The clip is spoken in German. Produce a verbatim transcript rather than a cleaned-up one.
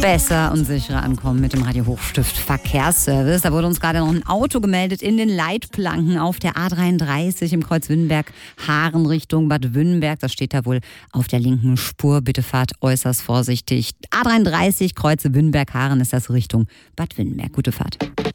besser und sicherer ankommen mit dem Radio Hochstift Verkehrsservice. Da wurde uns gerade noch ein Auto gemeldet in den Leitplanken auf der A dreiunddreißig im Kreuz Wünnenberg-Haaren Richtung Bad Wünnenberg. Das steht da wohl auf der linken Spur. Bitte fahrt äußerst vorsichtig. A dreiunddreißig Kreuz Wünnenberg-Haaren ist das Richtung Bad Wünnenberg. Gute Fahrt.